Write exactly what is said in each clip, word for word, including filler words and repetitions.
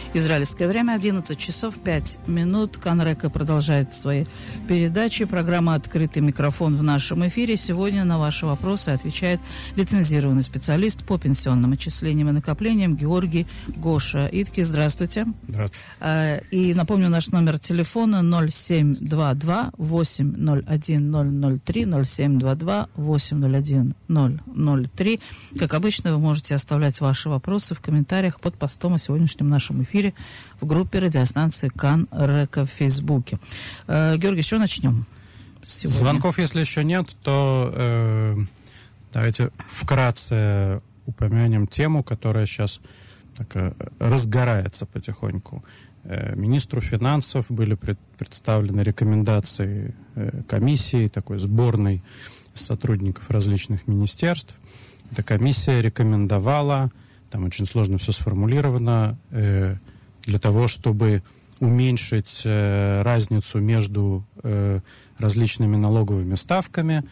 Израильское время одиннадцать часов пять минут. Канрека продолжает свои передачи. Программа «Открытый микрофон» в нашем эфире. Сегодня на ваши вопросы отвечает лицензированный специалист по пенсионным отчислениям и накоплениям Георгий Гоша. Итки, здравствуйте. Здравствуйте. И напомню, наш номер телефона ноль семь два два восемь ноль один ноль ноль три, ноль семь два два восемь ноль один ноль ноль три. Как обычно, вы можете оставлять ваши вопросы в комментариях под постом о сегодняшнем нашем эфире в группе радиостанции Канрека в Фейсбуке. Э, Георгий, с чего начнем сегодня? Звонков, если еще нет, то э, давайте вкратце упомянем тему, которая сейчас так, э, разгорается потихоньку. Э, министру финансов были пред, представлены рекомендации э, комиссии, такой сборной сотрудников различных министерств. Эта комиссия рекомендовала, там очень сложно все сформулировано, э, для того, чтобы уменьшить э, разницу между э, различными налоговыми ставками,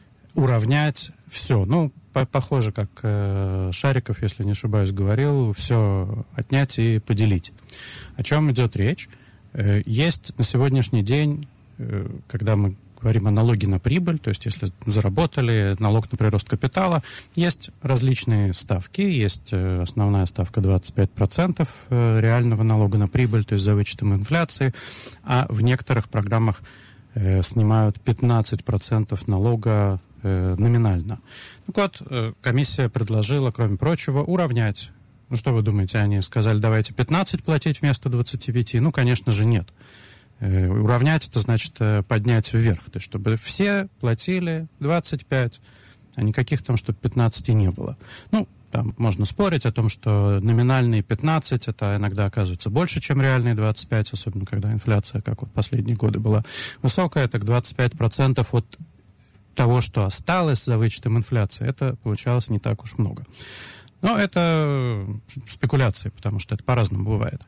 уравнять все. Ну, по- похоже, как э, Шариков, если не ошибаюсь, говорил, все отнять и поделить. О чем идет речь? Э, есть на сегодняшний день, э, когда мы говорим о налоге на прибыль, то есть если заработали, налог на прирост капитала, есть различные ставки, есть основная ставка двадцать пять процентов реального налога на прибыль, то есть за вычетом инфляции, а в некоторых программах э, снимают пятнадцать процентов налога э, номинально. Так вот, э, комиссия предложила, кроме прочего, уравнять. Ну что вы думаете, они сказали, давайте пятнадцать платить вместо двадцати пяти? Ну, конечно же, нет. Уравнять — это значит поднять вверх, то есть чтобы все платили двадцать пять, а никаких там, чтобы пятнадцати не было. Ну, там можно спорить о том, что номинальные пятнадцать, это иногда оказывается больше, чем реальные двадцать пять, особенно когда инфляция, как вот последние годы, была высокая, так двадцать пять процентов от того, что осталось за вычетом инфляции, это получалось не так уж много. Но это спекуляции, потому что это по-разному бывает.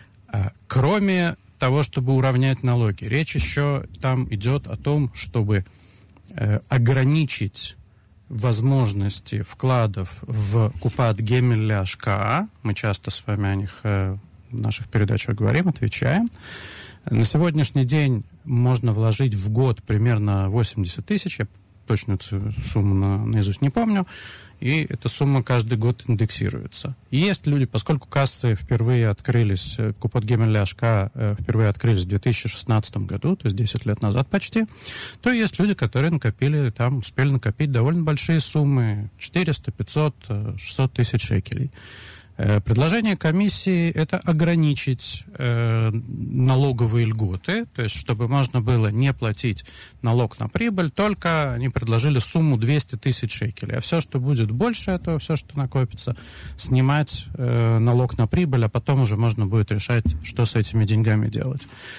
Кроме того, чтобы уравнять налоги, речь еще там идет о том, чтобы э, ограничить возможности вкладов в Купат Гемель Ашкаа. Мы часто с вами о них э, в наших передачах говорим, отвечаем. На сегодняшний день можно вложить в год примерно восемьдесят тысяч, я точную сумму на, наизусть не помню, и эта сумма каждый год индексируется. И есть люди, поскольку кассы впервые открылись, Купат Гемель Ашкаа впервые открылись в две тысячи шестнадцатом году, то есть десять лет назад почти, то есть люди, которые накопили, там успели накопить довольно большие суммы, четыреста, пятьсот, шестьсот тысяч шекелей. Предложение комиссии — это ограничить э, налоговые льготы, то есть чтобы можно было не платить налог на прибыль, только они предложили сумму двести тысяч шекелей. А все, что будет больше этого, все, что накопится, снимать э, налог на прибыль, а потом уже можно будет решать, что с этими деньгами делать.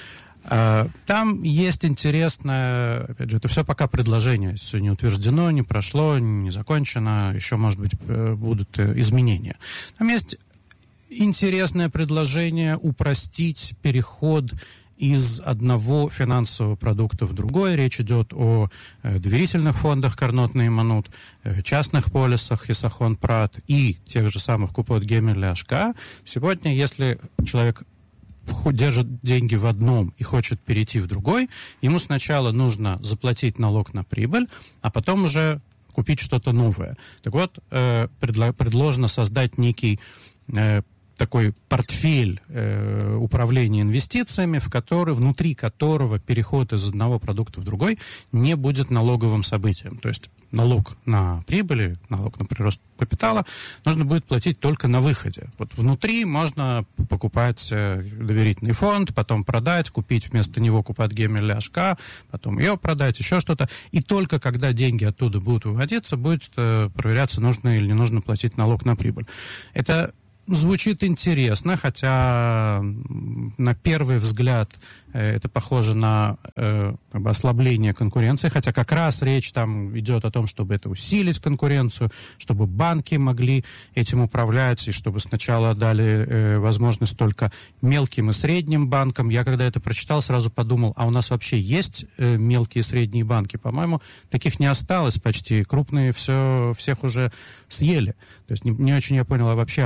Там есть интересное, опять же, это все пока предложение, все не утверждено, не прошло, не закончено, еще, может быть, будут изменения. Там есть интересное предложение упростить переход из одного финансового продукта в другой. Речь идет о доверительных фондах Карнот Нейманут, частных полисах Хисахон Прат и тех же самых Купот Гемель Ашкаа. Сегодня, если человек держит деньги в одном и хочет перейти в другой, ему сначала нужно заплатить налог на прибыль, а потом уже купить что-то новое. Так вот, э, предло- предложено создать некий э, такой портфель э, управления инвестициями, в который, внутри которого переход из одного продукта в другой не будет налоговым событием. То есть налог на прибыль, налог на прирост капитала нужно будет платить только на выходе. Вот внутри можно покупать э, доверительный фонд, потом продать, купить вместо него Купат Гемель Ашкаа, потом ее продать, еще что-то. И только когда деньги оттуда будут выводиться, будет э, проверяться, нужно или не нужно платить налог на прибыль. Это звучит интересно, хотя на первый взгляд это похоже на э, ослабление конкуренции, хотя как раз речь там идет о том, чтобы это усилить конкуренцию, чтобы банки могли этим управлять, и чтобы сначала дали э, возможность только мелким и средним банкам. Я когда это прочитал, сразу подумал, а у нас вообще есть э, мелкие и средние банки? По-моему, таких не осталось почти. Крупные все, всех уже съели. То есть не, не очень я понял, а вообще о каких банках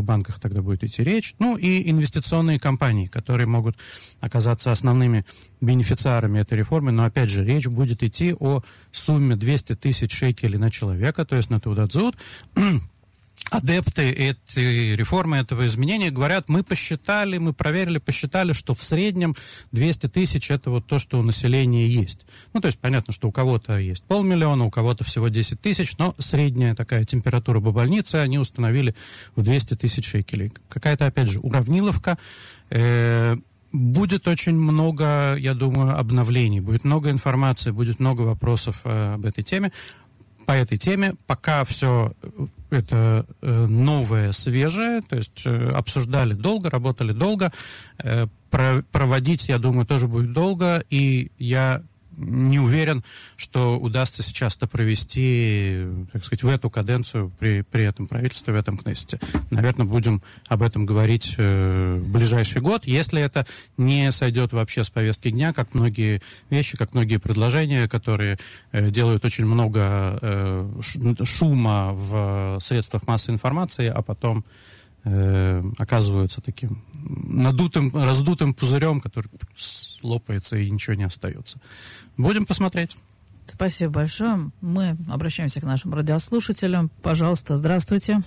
банках тогда будет идти речь. Ну и инвестиционные компании, которые могут оказаться основными бенефициарами этой реформы. Но опять же, речь будет идти о сумме двести тысяч шекелей на человека, то есть на Тудадзут. Адепты этой реформы, этого изменения говорят, мы посчитали, мы проверили, посчитали, что в среднем двести тысяч это вот то, что у населения есть. Ну, то есть понятно, что у кого-то есть полмиллиона, у кого-то всего десять тысяч, но средняя такая температура по больнице они установили в двести тысяч шекелей. Какая-то, опять же, уравниловка. Э- Будет очень много, я думаю, обновлений, будет много информации, будет много вопросов э, об этой теме. По этой теме пока все это э, новое, свежее, то есть э, обсуждали долго, работали долго, э, про- проводить, я думаю, тоже будет долго, и я не уверен, что удастся сейчас это провести, так сказать, в эту каденцию при, при этом правительстве, в этом кнессете. Наверное, будем об этом говорить э, в ближайший год, если это не сойдет вообще с повестки дня, как многие вещи, как многие предложения, которые э, делают очень много э, шума в средствах массовой информации, а потом э, оказываются таким надутым, раздутым пузырем, который лопается и ничего не остается. Будем посмотреть. Спасибо большое. Мы обращаемся к нашим радиослушателям. Пожалуйста, здравствуйте.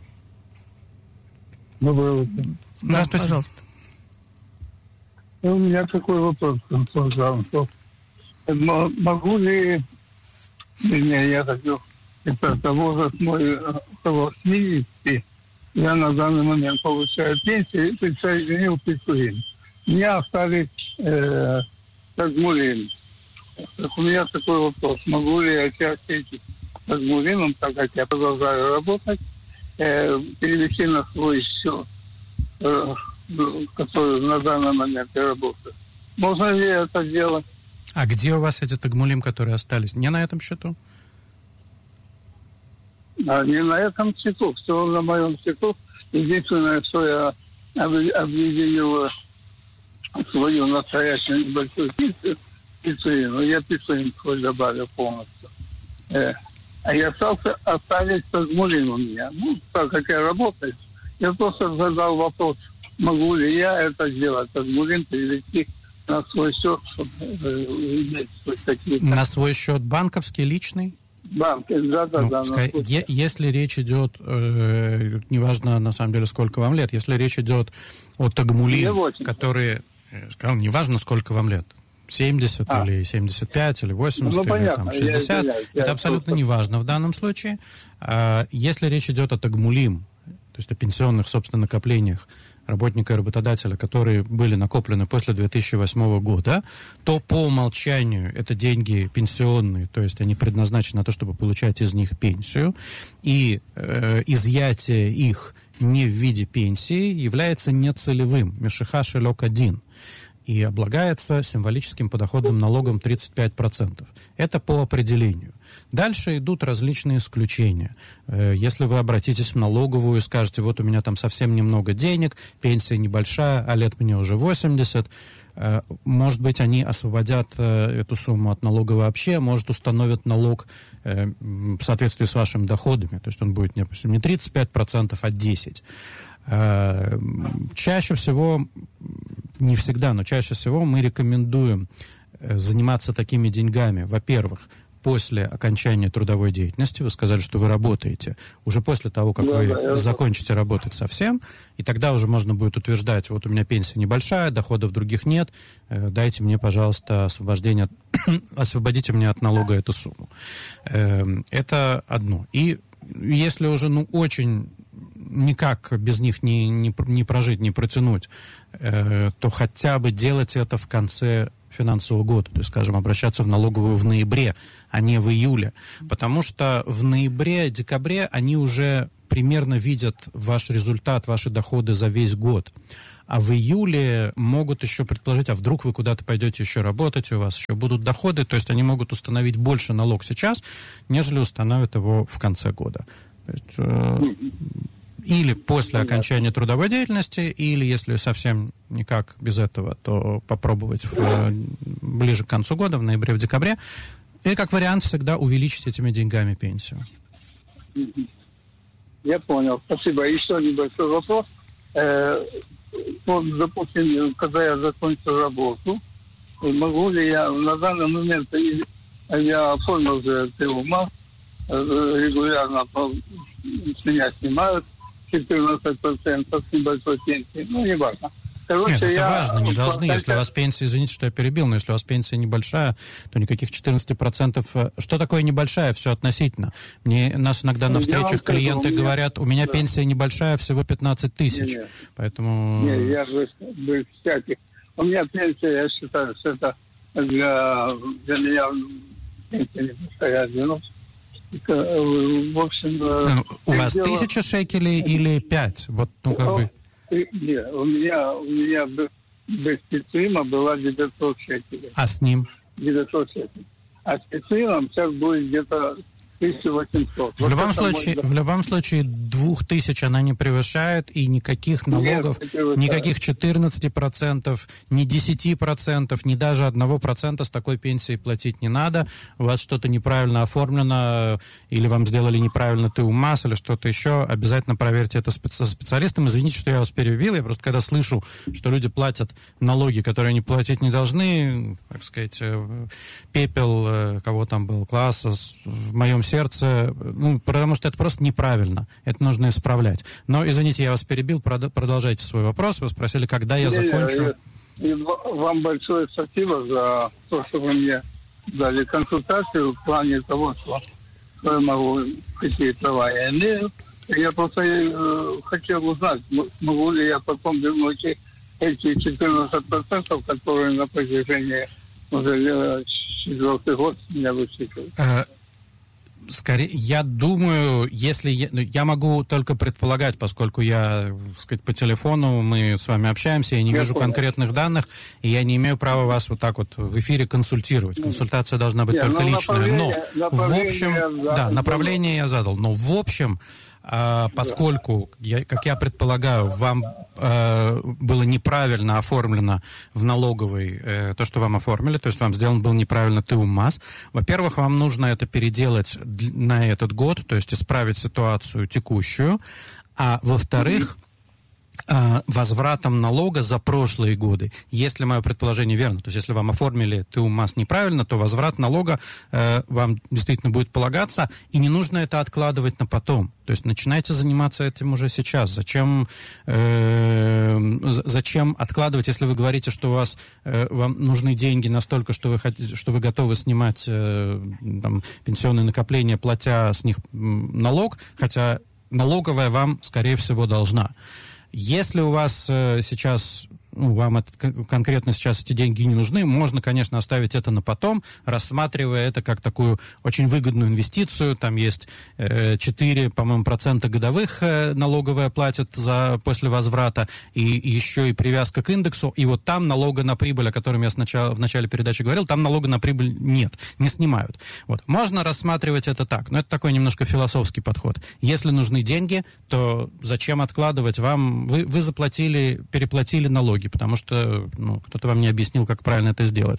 Доброе утро. Здравствуйте. Да, пожалуйста. У меня такой вопрос, пожалуйста. Могу ли, вернее, я хочу, это возраст мой около семидесяти, я на данный момент получаю пенсию и присоединил Пикурин. Меня остались э, Тагмулин. Так у меня такой вопрос. Могу ли я часть этих Тагмулином, так как я продолжаю работать, э, перевести на свой счет, э, который на данный момент я работаю? Можно ли это делать? А где у вас эти Тагмулим, которые остались? Не на этом счету? А не на этом счету, все на моем счету. Единственное, что я объединил свою настоящую небольшую пиццу, но я пиццу свой добавил полностью. Э, а я остался оставить Тагмулин у меня. Ну, так как я работаю, я просто задал вопрос, могу ли я это сделать, Тагмулин перевести на свой счет, чтобы э, иметь такие... На свой счет банковский, личный? Банк, да, да, ну, да. пускай, е- если речь идет, э, неважно на самом деле сколько вам лет, если речь идет о Тагмулин, которые, я сказал, неважно сколько вам лет, семьдесят а. или семьдесят пять или восемьдесят, ну, или понятно, там, шестьдесят, я, я, я, это я абсолютно просто... неважно в данном случае. А, если речь идет о Тагмулим, то есть о пенсионных, собственно, накоплениях работника и работодателя, которые были накоплены после две тысячи восьмого года, то по умолчанию это деньги пенсионные, то есть они предназначены на то, чтобы получать из них пенсию, и э, изъятие их не в виде пенсии является нецелевым, мешиха шелек один, и облагается символическим подоходным налогом тридцать пять процентов. Это по определению. Дальше идут различные исключения. Если вы обратитесь в налоговую и скажете, вот у меня там совсем немного денег, пенсия небольшая, а лет мне уже восемьдесят, может быть, они освободят эту сумму от налога вообще, может, установят налог в соответствии с вашими доходами, то есть он будет, допустим, не тридцать пять процентов, а десять процентов. Чаще всего, не всегда, но чаще всего мы рекомендуем заниматься такими деньгами, во-первых, после окончания трудовой деятельности. Вы сказали, что вы работаете. Уже после того, как да, вы да, закончите я... работать совсем, и тогда уже можно будет утверждать, вот у меня пенсия небольшая, доходов других нет, э, дайте мне, пожалуйста, освобождение, от... освободите меня от налога эту сумму. Э, это одно. И если уже, ну, очень никак без них не, не, не прожить, не протянуть, э, то хотя бы делать это в конце финансового года, то есть, скажем, обращаться в налоговую в ноябре, а не в июле, потому что в ноябре, декабре они уже примерно видят ваш результат, ваши доходы за весь год. А в июле могут еще предположить, а вдруг вы куда-то пойдете еще работать, у вас еще будут доходы, то есть они могут установить больше налог сейчас, нежели установят его в конце года. То есть, э, или после окончания трудовой деятельности, или, если совсем никак без этого, то попробовать в, ближе к концу года, в ноябре, в декабре. И, как вариант, всегда увеличить этими деньгами пенсию. Я понял. Спасибо. Еще небольшой вопрос. Э, вот, допустим, когда я закончу работу, могу ли я на данный момент, я оформил уже ТУМАС, регулярно с меня снимают четырнадцать процентов с небольшой пенсии. Ну, не важно. Короче, Нет, это я... важно, не должны. Если у вас пенсия, извините, что я перебил, но если у вас пенсия небольшая, то никаких четырнадцать процентов... Что такое небольшая? Все относительно. Мне, нас иногда на встречах клиенты меня... говорят, у меня да. пенсия небольшая, всего пятнадцать тысяч. Не, не. Поэтому... Не, я же без всяких... У меня пенсия, я считаю, что это для, для меня пенсия небольшая. Ну, в общем... Ну, у вас дело... тысяча шекелей или пять? Вот, ну, как бы... Нет, у меня, у меня без специума была девятьсот шекелей. А с ним? девятьсот шекелей. А с специумом сейчас будет где-то тысяча восемьсот. В, вот любом случае, мой... в любом случае, двух тысяч она не превышает, и никаких налогов, Нет, никаких четырнадцать процентов, ни десять процентов, ни даже один процент с такой пенсией платить не надо. У вас что-то неправильно оформлено, или вам сделали неправильно ТУМАС, или что-то еще, обязательно проверьте это со специалистом. Извините, что я вас перебил, я просто когда слышу, что люди платят налоги, которые они платить не должны, так сказать, пепел, кого там был, класса, в моем сердце, ну, потому что это просто неправильно. Это нужно исправлять. Но, извините, я вас перебил, продолжайте свой вопрос. Вы спросили, когда я закончу. И, и вам большое спасибо за то, что вы мне дали консультацию в плане того, что я могу, какие права я имею. Я просто э, хотел узнать, могу ли я потом вернуть эти четырнадцать процентов, которые на протяжении уже четвертый год меня высчитывают. Скорее, я думаю, если я, я могу только предполагать, поскольку я, так сказать, по телефону мы с вами общаемся, я не я вижу понял. конкретных данных, и я не имею права вас вот так вот в эфире консультировать. Консультация должна быть Нет, только ну, личная. Но в общем, я да, направление я задал. Но в общем, а, поскольку, я, как я предполагаю, вам а, было неправильно оформлено в налоговой э, то, что вам оформили, то есть вам сделан был неправильно ТУМАС, во-первых, вам нужно это переделать на этот год, то есть исправить ситуацию текущую, а во-вторых, Uh, возвратом налога за прошлые годы, если мое предположение верно, то есть если вам оформили ТУМАС неправильно, то возврат налога uh, вам действительно будет полагаться, и не нужно это откладывать на потом. То есть начинайте заниматься этим уже сейчас. Зачем, э, зачем откладывать, если вы говорите, что у вас э, вам нужны деньги настолько, что вы хотите, что вы готовы снимать э, там, пенсионные накопления, платя с них налог, хотя налоговая вам, скорее всего, должна. Если у вас э, сейчас, ну, вам это, конкретно сейчас эти деньги не нужны, можно, конечно, оставить это на потом, рассматривая это как такую очень выгодную инвестицию. Там есть э, четыре, по-моему, процента годовых э, налоговая платит за, после возврата, и, и еще и привязка к индексу. И вот там налога на прибыль, о котором я сначала, в начале передачи говорил, там налога на прибыль нет, не снимают. Вот. Можно рассматривать это так, но это такой немножко философский подход. Если нужны деньги, то зачем откладывать вам? Вы, вы заплатили, переплатили налоги, потому что ну, кто-то вам не объяснил, как правильно это сделать.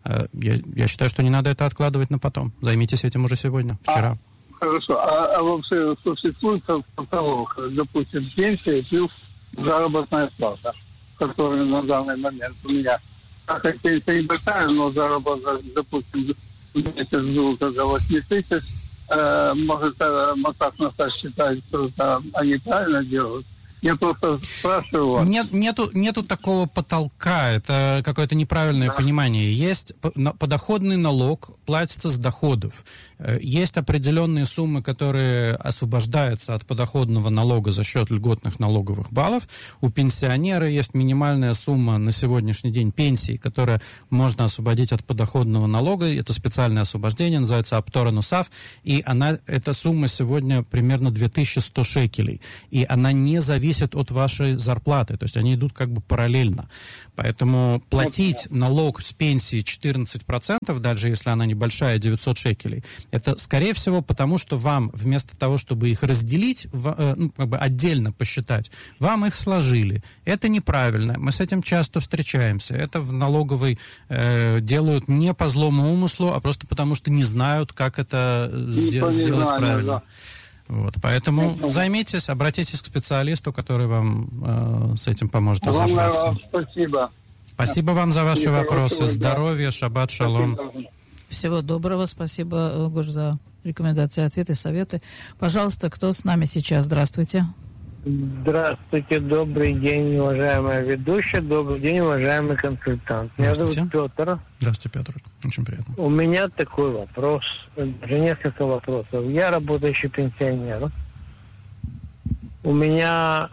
Я, я считаю, что не надо это откладывать на потом. Займитесь этим уже сегодня, вчера. А, хорошо. А, а вообще существует потолок, допустим, пенсия плюс заработная плата, которая на данный момент у меня, так как пенсия небольшая, но заработок, допустим, месяц был за восемь тысяч, э, может, э, Масак Насар считает, что это они правильно делают. Я просто спрашиваю вас. Нет, нету, нету такого потолка, это какое-то неправильное да. понимание. Есть подоходный налог, платится с доходов. Есть определенные суммы, которые освобождаются от подоходного налога за счет льготных налоговых баллов. У пенсионера есть минимальная сумма на сегодняшний день пенсии, которая можно освободить от подоходного налога. Это специальное освобождение, называется Аптора Нусав. И она, эта сумма сегодня примерно две тысячи сто шекелей. И она не зависит зависит от вашей зарплаты, то есть они идут как бы параллельно. Поэтому платить налог с пенсии четырнадцать процентов, даже если она небольшая, девятьсот шекелей, это, скорее всего, потому что вам вместо того, чтобы их разделить, в, ну, как бы отдельно посчитать, вам их сложили. Это неправильно. Мы с этим часто встречаемся. Это в налоговой э, делают не по злому умыслу, а просто потому что не знают, как это сдел- сделать правильно. Вот, поэтому займитесь, обратитесь к специалисту, который вам э, с этим поможет разобраться. Вам спасибо. Спасибо вам за ваши Спасибо, вопросы. Здоровья, шаббат шалом. Всего доброго. Спасибо, Гош, за рекомендации, ответы, советы. Пожалуйста, кто с нами сейчас? Здравствуйте. Здравствуйте, добрый день, уважаемая ведущая, добрый день, уважаемый консультант. Меня зовут Петр. Здравствуйте, Петр. Очень приятно. У меня такой вопрос, даже несколько вопросов. Я работающий пенсионер. У меня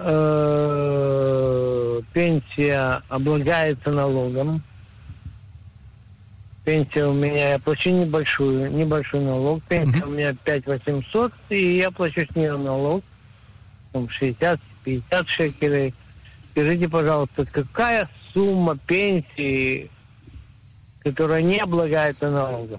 э, пенсия облагается налогом. Пенсия у меня, я плачу небольшую, небольшой налог. Пенсия uh-huh. у меня пять восемьсот, и я плачу с нее налог. шестьдесят-пятьдесят шекелей. Скажите, пожалуйста, какая сумма пенсии, которая не облагается налогом?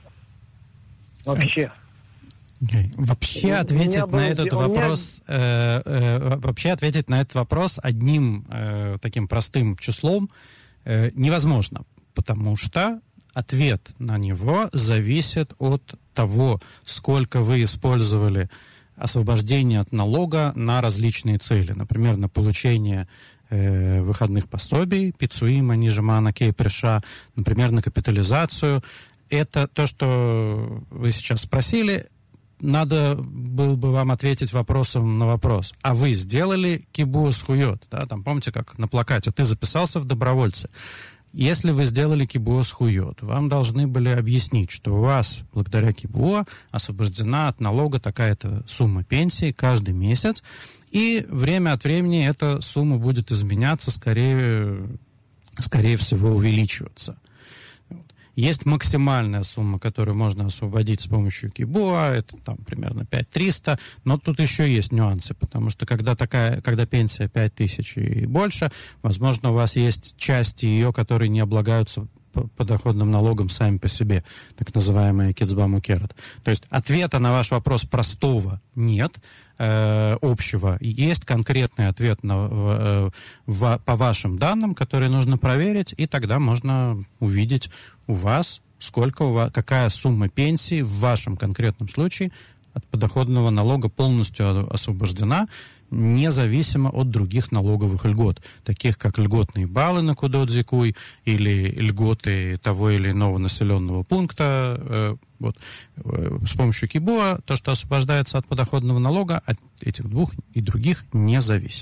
Вообще. Okay. Вообще ответить на этот вопрос, э, э, вообще ответить на этот вопрос одним э, таким простым числом э, невозможно, потому что ответ на него зависит от того, сколько вы использовали освобождение от налога на различные цели. Например, на получение э, выходных пособий, пицуима, нижемана, кейпреша, например, на капитализацию. Это то, что вы сейчас спросили. Надо было бы вам ответить вопросом на вопрос. А вы сделали кибуас хуйот? Да, там, помните, как на плакате, ты записался в добровольцы. Если вы сделали кибуас хуйот, вам должны были объяснить, что у вас благодаря кибуа освобождена от налога такая-то сумма пенсии каждый месяц, и время от времени эта сумма будет изменяться, скорее, скорее всего увеличиваться. Есть максимальная сумма, которую можно освободить с помощью кибуа, это там примерно пять тысяч триста, но тут еще есть нюансы, потому что когда, такая, когда пенсия пять тысяч и больше, возможно, у вас есть части ее, которые не облагаются подоходным налогом сами по себе, так называемые кицба мукерет. То есть ответа на ваш вопрос простого нет, э, общего. Есть конкретный ответ на, э, в, по вашим данным, которые нужно проверить, и тогда можно увидеть у вас, сколько у вас, какая сумма пенсии в вашем конкретном случае от подоходного налога полностью освобождена, независимо от других налоговых льгот, таких как льготные баллы на кудот-зикуй или льготы того или иного населенного пункта. Вот. С помощью кибуа то, что освобождается от подоходного налога, от этих двух и других не зависит.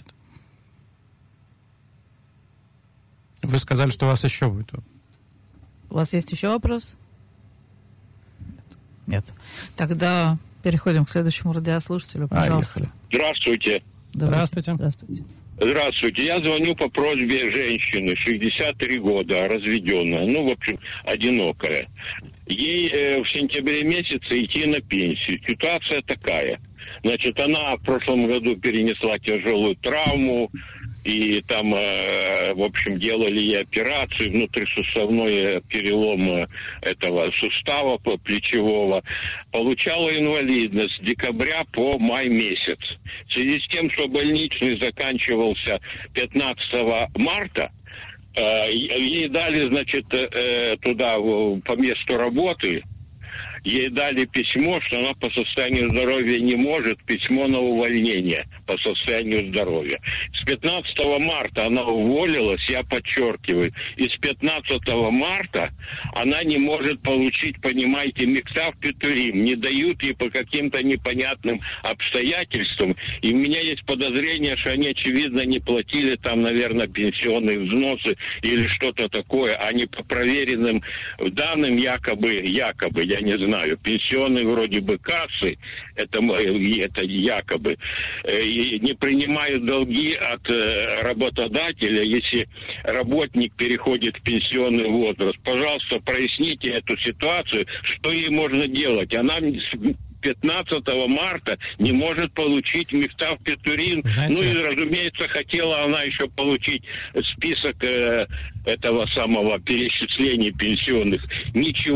Вы сказали, что у вас еще будет. У вас есть еще вопрос? Нет. Тогда переходим к следующему радиослушателю. Пожалуйста. Здравствуйте. Здравствуйте. Здравствуйте. Здравствуйте. Я звоню по просьбе женщины, шестьдесят три года, разведенная, ну, в общем, одинокая. Ей э, в сентябре месяце идти на пенсию. Ситуация такая. Значит, она в прошлом году перенесла тяжелую травму, и там, э, в общем, делали ей операцию, внутрисуставной перелом этого сустава плечевого. Получала инвалидность с декабря по май месяц. В связи с тем, что больничный заканчивался пятнадцатого марта, э, ей дали, значит, э, туда, по месту работы, ей дали письмо, что она по состоянию здоровья не может, письмо на увольнение по состоянию здоровья. С пятнадцатого марта она уволилась, я подчеркиваю, и с пятнадцатого марта она не может получить, понимаете, миксав петурим, не дают ей по каким-то непонятным обстоятельствам, и у меня есть подозрение, что они, очевидно, не платили там, наверное, пенсионные взносы или что-то такое, они по проверенным данным якобы, якобы, я не знаю, пенсионные вроде бы кассы, это, это якобы, и не принимают долги от работодателя, если работник переходит в пенсионный возраст. Пожалуйста, проясните эту ситуацию, что ей можно делать. Она пятнадцатого марта не может получить мифтав петурин. Знаете, ну и, разумеется, хотела она еще получить список э, этого самого перечисления пенсионных. Ничего